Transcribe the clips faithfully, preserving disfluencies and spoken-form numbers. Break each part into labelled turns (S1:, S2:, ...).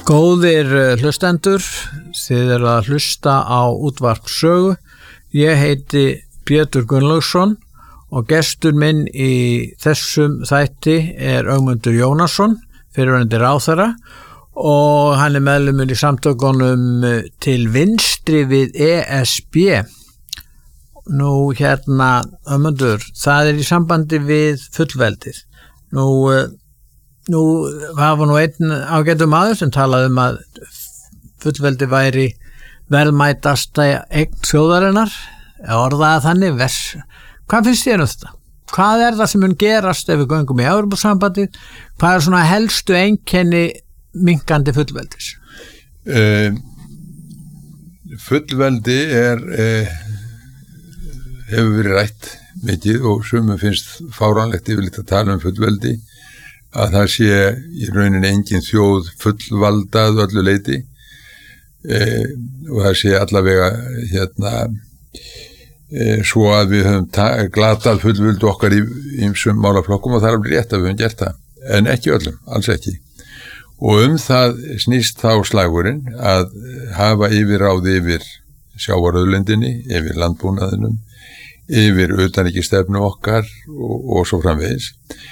S1: Góðir hlustendur, þið eru að hlusta á útvarp Sögu. Ég heiti Pétur Gunnlaugsson og gestur minn í þessum þætti er Ögmundur Jónasson, fyrrverandi ráðherra, og hann er meðlimur í samtökunum til vinstri við E S B. Nú hérna, Ögmundur, það er í sambandi við fullveldið. Nú Nú var nú einn ágætur maður sem talaði um að fullveldi væri verðmætasta eign þjóðarinnar, orðaði þannig, vers. Hvað finnst þér um þetta? Hvað er það sem mun gerast ef við göngum í Evrópusambandið? Hvað er svona helstu einkenni minkandi fullveldis?
S2: Uh, fullveldi er, uh, hefur verið rætt mikið og sumum finnst fáránlegt yfirleitt að tala um fullveldi, að það sé í rauninni engin þjóð fullvaldað öllu leyti e, og það sé allavega hérna e, svo að við höfum glatað fullvöldu okkar í ýmsum málaflokkum og það er alveg rétt að við höfum gert það, en ekki öllum, alls ekki. Og um það snýst þá slagurinn að hafa yfirráð yfir sjávarauðlindinni, yfir landbúnaðinum, yfir utanríkisstefnu okkar og, og svo framvegis.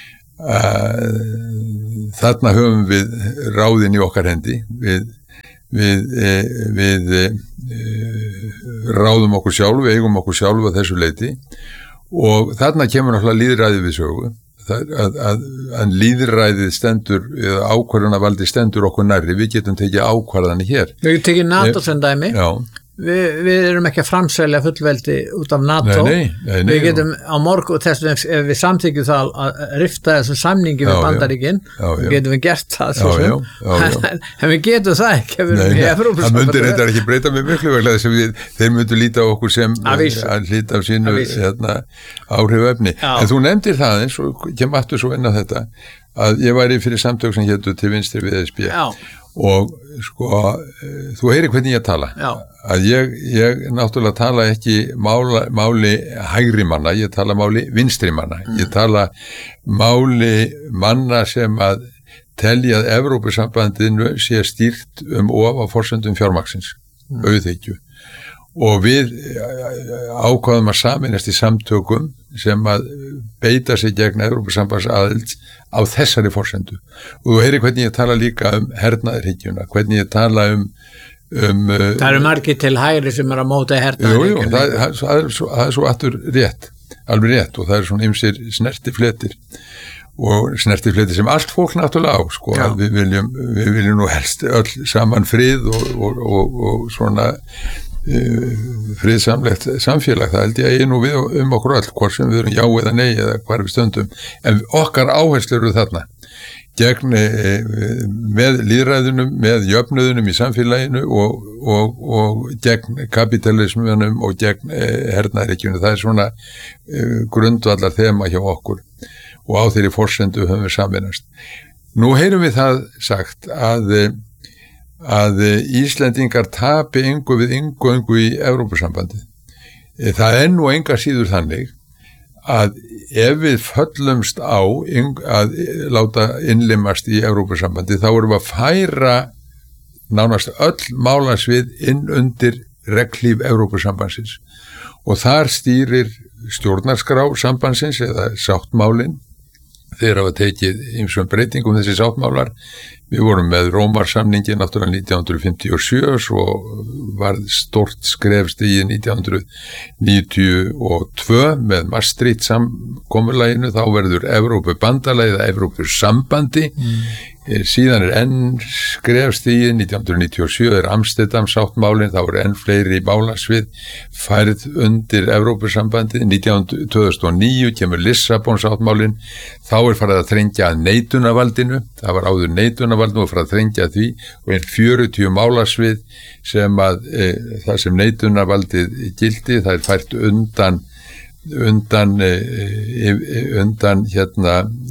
S2: Uh, þarna höfum við ráðin í okkar hendi, við, við, eh, við eh, ráðum okkur sjálf, við eigum okkur sjálf að þessu leyti og þarna kemur náttúrulega lýðræðið við sögu, það, að, að, að lýðræðið stendur, eða ákvarðanavaldi stendur okkur nærri, við getum tekið ákvarðanir hér.
S1: Við getum tekið NATO sem dæmi. Já. Við, við erum ekki að framselja fullveldi út af NATO.
S2: Nei, nei, nei, nei, við
S1: getum á morgun þess ef, ef við samþykjum það að rifta þessu samningi við Bandaríkin, við getum við gert það svo sem, en við getum það ekki ef við erum í Evrópusambandinu. Það myndir þetta ekki breyta með miklu vegna þess að við, þeir myndu líta á okkur sem að líta af sínu hérna, áhrifefni. En þú nefndir það eins og kem aftur svo inn á þetta að ég væri fyrir samtök sem hétu til vinstri við E S B. Já. Og sko, þú heyrir hvernig ég tala. Já. Að ég, ég náttúrulega tala ekki mála, máli hægri manna, ég tala máli vinstri manna. Mm. Ég tala máli manna sem að telja að Evrópusambandinu sé stýrt um of á forsendum fjármagnsins, mm. auðhyggju. Og við ákváðum að sameinast í samtökum sem að beita sig gegn Evrópusambandsaðild á þessari forsendu. Og þú heyrir hvernig ég tala líka um hernaðarhyggjuna, hvernig ég tala um um það eru margir til hægri sem er að móta hernaðarhyggjuna. Jú, jú, það, það, það, er svo, það er svo aftur rétt, alveg rétt og það er svona ýmsir snertifletir og snertifletir sem allt fólk náttúrulega á, sko, að við viljum, við viljum nú helst öll saman frið og, og, og, og svona friðsamlegt samfélag, það held ég að ég nú við um okkur öll, hvort sem við erum já eða nei eða hvar við stöndum, en okkar áherslur eru þarna, gegn með lýðræðunum, með jöfnuðunum í samfélaginu og, og, og gegn kapitalismunum og gegn hernaðarhyggjunni, það er svona grundvallar þema hjá okkur og á þeirri forsendu höfum við sameinast. Nú heyrum við það sagt að að Íslendingar tapi engu við engu engu í Evrópusambandið. Það er nú enga síður þannig að ef við föllumst á að láta innlimast í Evrópusambandið þá erum við að færa nánast öll málasvið inn undir reglíf Evrópusambandsins og þar stýrir stjórnarskrá sambandsins eða sáttmálin. Þeir hafa tekið ýmsum breytingum þessi sáttmálar. Við vorum með Rómarsamningin náttúrulega nítján hundruð fimmtíu og sjö, svo var stort skrefstigið nítján hundruð níutíu og tvö með Maastricht samkomulaginu, þá verður Evrópubandalagið eða Evrópusambandi. Mm. Síðan er enn skrefstigið nítján hundruð níutíu og sjö er Amsterdam sáttmálin, þá er enn fleiri málasvið færð undir Evrópusambandið. tvö þúsund og níu kemur Lissabon sáttmálin, þá er farið að þrengja að neitunarvaldinu, það var áður neitunarvald, nú er farið að þrengja því og einn fjörutíu málasvið sem að e, það sem neitunarvaldið gildi, það er fært undan undan undan hérna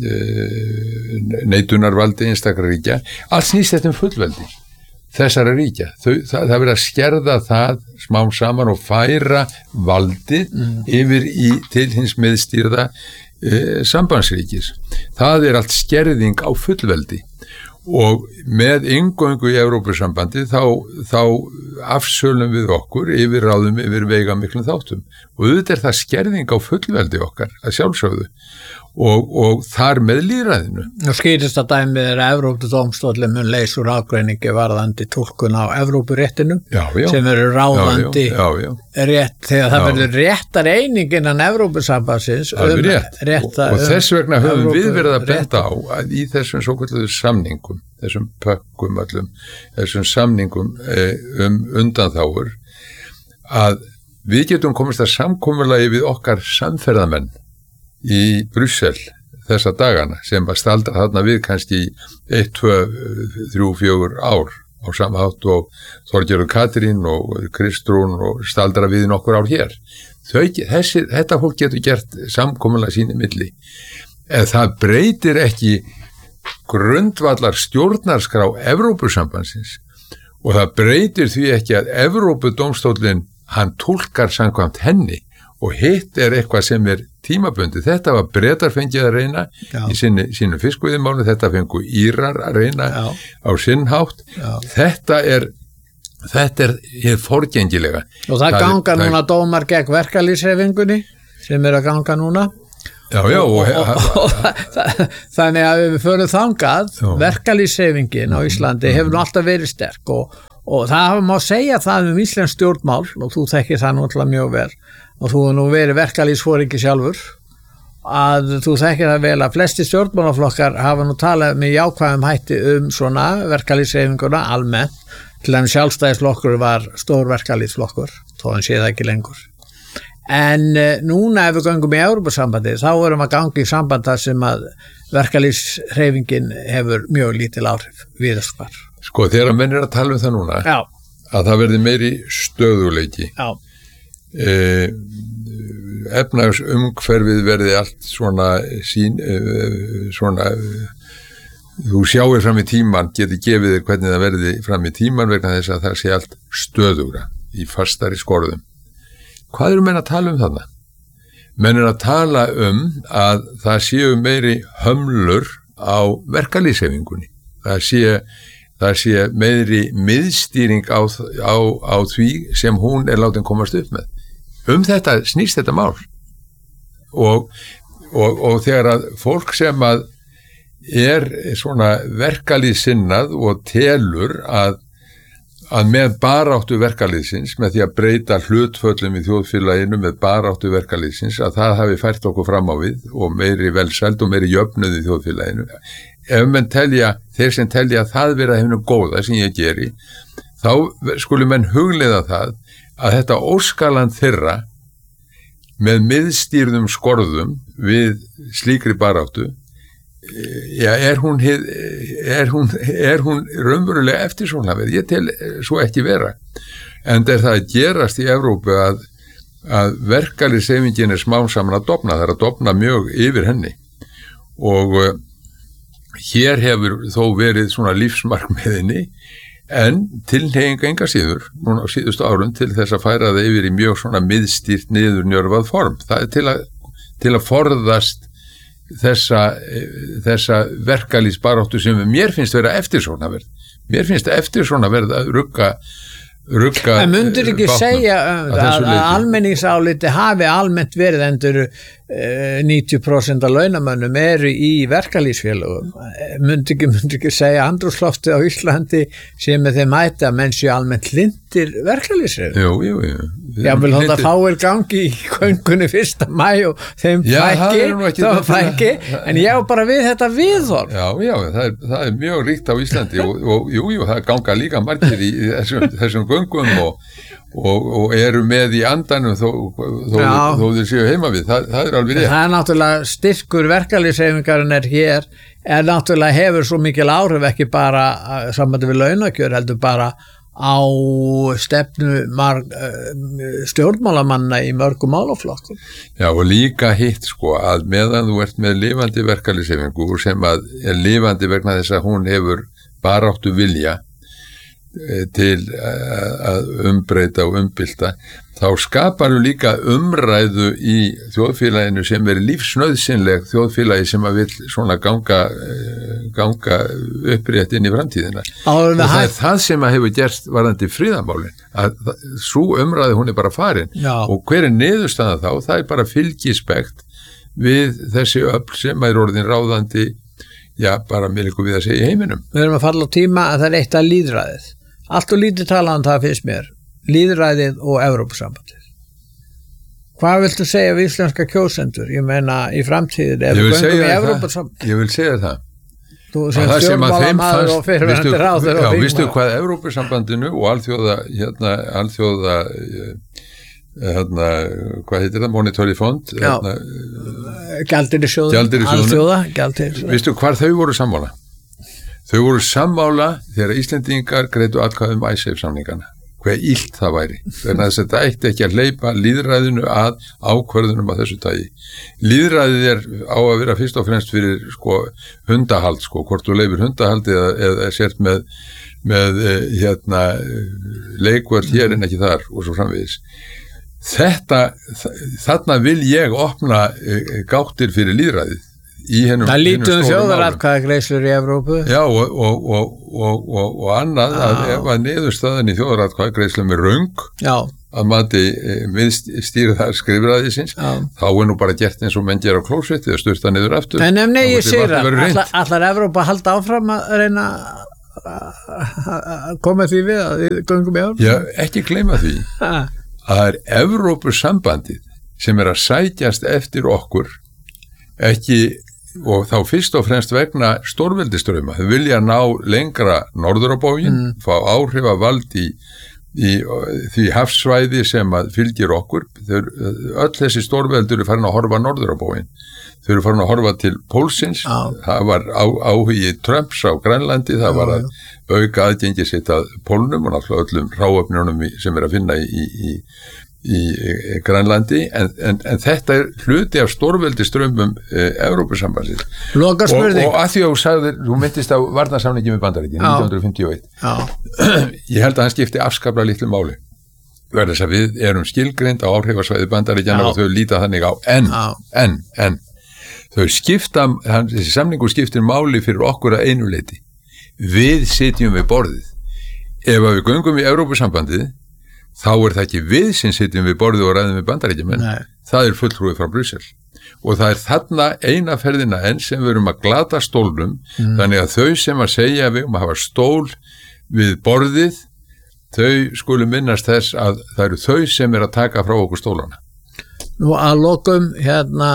S1: neitunarvaldi einstakra ríkja. Allt snýst þetta um fullveldi þessara ríkja. Þau, það, það verið að skerða það smám saman og færa valdið mm. yfir í til hins miðstýrða e, sambandsríkis. Það er allt skerðing á fullveldi og með inngöngu í Evrópusambandi þá, þá afsölum við okkur yfirráðum yfir veigamiklum þáttum og auðvitað er það skerðing á fullveldi okkar að sjálfsögðu og, og þar með lýðræðinu.
S3: Og skýrist að dæmið er að Evrópudómstóllinn mun leysa úr ágreiningi varðandi túlkun á Evrópuréttinum
S1: já, já.
S3: sem eru ráðandi
S1: já, já, já.
S3: rétt þegar það
S1: Já.
S3: verður réttar eining innan Evrópusambandsins
S1: Það er
S3: um
S1: rétt
S3: rétta,
S1: og, og þess vegna höfum
S3: Evrópu-
S1: við verið að benda
S3: rétta-
S1: á að í þessum svo kalluðu samningum, þessum pökkum öllum, þessum samningum eh, um undanþágur að við getum komist að samkomulagi við okkar samferðamenn í Brussel þessa dagana sem að staldra þarna við kannski eitt, tvö, þrjú, fjögur ár á sama hátt og Þorgerður Katrín og Kristrún og staldra við nokkur ár hér. Þau, þessi, þetta fólk getur gert samkomulag sín í milli. En það breytir ekki grundvallar stjórnarskrá Evrópusambandsins og það breytir því ekki að Evrópudómstóllinn hann túlkar samkvæmt henni og hitt er eitthvað sem er tímabundi. Þetta var Bretar fengið að reyna
S3: Já.
S1: í sinni, sínu fiskveiðimáli, þetta fengu Írar að reyna
S3: Já.
S1: á sinn hátt.
S3: Já.
S1: Þetta er þetta er hér forgengilega.
S3: og það, það ganga
S1: er,
S3: núna dómar gegn verkalýðshreyfingunni sem er að ganga núna
S1: Já, já, og,
S3: og, og, og það, þannig að við förum þangað
S1: Já.
S3: verkalýðshreyfingin á Íslandi hefur nú alltaf verið sterk og, og það má segja það um íslensk stjórnmál og þú þekkir það náttúrulega mjög vel og þú hefur nú verið verkalýðsforingi sjálfur að þú þekkir það vel að flesti stjórnmálaflokkar hafa nú talað með jákvæðum hætti um svona verkalýðshreyfinguna almennt, til að sjálfstæðisflokkur var stór verkalýðsflokkur þó hann sé það ekki lengur. En uh, núna ef við göngum í Evrópusambandi þá erum við að ganga í samband þar sem að verkalýðshreyfingin hefur mjög lítil áhrif víðast hvar.
S1: Sko, þegar menn er að tala um það núna
S3: Já,
S1: að það verði meiri stöðuleiki
S3: já,
S1: eh, efnahagsumhverfið verði allt svona sín eh, svona eh, þú sjáir fram í tíman, geti gefið þér hvernig það verði fram í tíman vegna þess að það sé allt stöðugra í fastari skorðum. Hvað eru menn að tala um þarna? Menn er að tala um að það séu meiri hömlur á verkalýðshreyfingunni. Það sé, það sé meiri miðstýring á, á, á því sem hún er látin komast upp með. Um þetta snýst þetta mál. Og, og, og þegar að fólk sem að er svona verkalýðsinnað og telur að að með baráttu verkalýðsins, með því að breyta hlutföllum í þjóðfélaginu með baráttu verkalýðsins, að það hafi fært okkur fram á við og meiri velsæld og meiri jöfnuð í þjóðfélaginu. Ef menn telja, þeir sem telja að það vera hefnu góða sem ég geri, þá skulum menn hugleiða það að þetta óskaland þeirra með miðstýrðum skorðum við slíkri baráttu, já, er hún, er hún, er hún raunverulega eftirsóknarverð? Ég tel svo ekki vera. En er það að gerast í Evrópu að, að verkalýðshreyfingin er smám saman að dofna, það er að dofna mjög yfir henni. Og uh, hér hefur þó verið svona lífsmarkmiðinni, en tilhneiginga enga síður, núna á síðustu árum til þess að færa það yfir í mjög svona miðstýrt niður njörfað form. Það er til að, til að forðast þessa, þessa verkalýðsbaráttu sem mér finnst vera eftirsóknarverð. Mér finnst eftirsóknarverð að rugga, rugga
S3: en mundur ekki
S1: bátnum
S3: segja
S1: að,
S3: að, að almenningsáliti hafi almennt verið endur uh, níutíu prósent af launamönnum eru í verkalýðsfélögum. Mundur ekki, mundur ekki segja andrúmsloftið á Íslandi sem með þeim ætti að menn séu almennt hlindir verkalýðsfélögum?
S1: Jú, jú, jú.
S3: Já, vil hóta fáir gangi í köngunni fyrsta mæ og þeim fækki, þá fækki, en ég var bara við þetta viðhorf.
S1: Já, já, það er, það er mjög ríkt á Íslandi og, og jú, jú, það ganga líka margir í þessum, þessum göngum og, og, og eru með í andanum þó, þó, þó þeir séu heima við, það, það er alveg rétt.
S3: Það er náttúrulega styrkur verkalýðshreyfingarinn er hér, er náttúrulega hefur svo mikil áhrif ekki bara sambandi við launakjör, heldur bara á stefnu marg, stjórnmálamanna í mörgum málaflokkum.
S1: Já, og líka hitt sko að meðan þú ert með lifandi verkalýðshreyfingu sem að er lifandi vegna þess að hún hefur baráttu vilja til að umbreyta og umbylta, þá skapar við líka umræðu í þjóðfélaginu sem er lífsnauðsynleg þjóðfélagi sem að vil svona ganga, ganga upprétt inn í framtíðina. Og það er það sem að hefur gerst varðandi friðarmálin, að svo umræðu hún er bara farin. Já. Og hver er niðurstaðan þá? Það er bara fylgispekt við þessi öfl sem er orðin ráðandi, já, bara með ykkur við að segja í heiminum.
S3: Við erum að falla á tíma að það er eitt að lýðræðið. Allt og lítið talað um það finnst mér. Lýðræðið og Evrópusambandið. Hvað viltu segja við íslenska kjósendur? Ég meina í framtíðin ef við göngum í Evrópusambandið.
S1: Ég vil segja það.
S3: Þú sem stjórnmálamaður og fyrirverandi ráðherra og þingmaður.
S1: Vistu hvað Evrópusambandinu og alþjóða hérna, alþjóða hérna, hvað heitir það? Monetary Fund hérna,
S3: Gjaldeyrisjóður alþjóða gjaldeyrisjóður.
S1: Vistu hvar þau voru sammála? Þau voru sammála þegar Íslendingar greiddu atkvæði um Icesave samningana. Hvað illt það væri. Þannig að þetta ætti ekki að hleypa lýðræðinu að ákvörðunum af þessu tagi. Lýðræðið er á að vera fyrst og fremst fyrir sko, hundahald, sko, hvort þú leifir hundahald eða, eða er sért með, með hérna, leikvöld hér en ekki þar og svo framvegis. Þetta, þarna vil ég opna gáttir fyrir lýðræðið.
S3: Það lítum þjóðaratkvæðagreiðslur í Evrópu.
S1: Já og, og, og, og, og, og annað ah. að ef að niðurstaðan í þjóðaratkvæðagreiðslum er röng Já. Að mati miðstýrðar skrifræðisins þá er nú bara gert eins og menn gera á klósetti eða sturta niður aftur.
S3: En ef nei ég segir að allar, allar Evrópa halda áfram að reyna að koma því við að við göngum í Evrópu?
S1: Já, ekki gleyma því að það er Evrópusambandið sem er að sækjast eftir okkur ekki og þá fyrst og fremst vegna stórveldistrauma. Þau vilja ná lengra norður á bógin, mm. fá áhrif að vald í, í því hafsvæði sem að fylgir okkur. Þau, öll þessi stórveldur eru farin að horfa norður á bógin. Þau eru farin að horfa til pólsins. Ah. Það var á, áhugi Trumps á Grænlandi, það ah, var að auka aðgengi sitt að pólnum og náttúrulega öllum ráöfnunum sem er að finna í, í í Grænlandi en, en, en þetta er hluti af stórveldiströmmum e, Evrópusambandsins og, og að því að þú sagðir, þú myndist á varnarsamningi með Bandaríkin nítján hundruð fimmtíu og eitt ég held að hann skipti afskaplega litlu máli verður þess að við erum skilgreind á áhrifasvæði Bandaríkjanna og þau líta þannig á en, en, en þau skipta, hann, þessi samningur skiptir máli fyrir okkur að einu leyti við sitjum við borðið ef að við göngum í Evrópusambandið þá er það ekki við sem sitjum við borðið og ræðum við Bandaríkjamenn. Það er fulltrúið frá Brussel. Og það er þarna eina ferðina enn sem við erum að glata stólnum, mm. þannig að þau sem að segja við um að hafa stól við borðið, þau skulu minnast þess að það eru þau sem er að taka frá okkur stólana.
S3: Nú að lokum, hérna,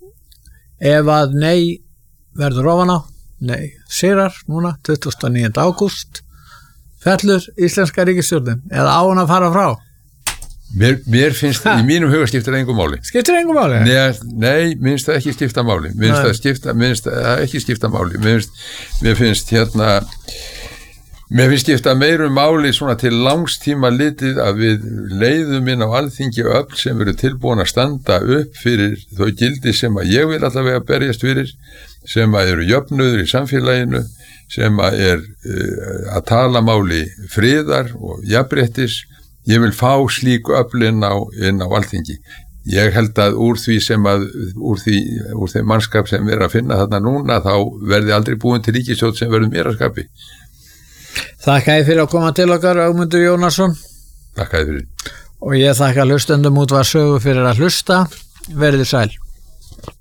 S3: ef að nei verður ofan á, nei, sigrar núna, tuttugasta og níunda ágúst, fellur íslenska ríkisstjórnin eða á hann að fara frá?
S1: Mér, mér finnst, ha. Í mínum huga skiptir engum máli.
S3: Skiptir engum máli?
S1: Nei, nei, mér finnst það ekki skipta máli. Mér finnst það skipta, mér finnst það ekki skipta máli. Mér finnst, mér finnst hérna, mér finnst skipta meirum máli svona til langstíma litið að við leiðum inn á alþingi öfl sem eru tilbúin að standa upp fyrir þau gildi sem að ég vil allavega berjast fyrir, sem að eru jöfnuður í samfélaginu, sem að er uh, að tala máli friðar og jafnréttis. Ég vil fá slík öfl inn á, inn á alþingi. Ég held að úr því sem að úr því, úr þeim mannskap sem er að finna þarna núna þá verði aldrei búin til ríkisstjórn sem verður mér að skapi.
S3: Þakka ég fyrir að koma til okkar, Ögmundur Jónasson.
S1: Þakka ég fyrir.
S3: Og ég þakka hlustendum Útvarp Sögu fyrir að hlusta. Verið sæl.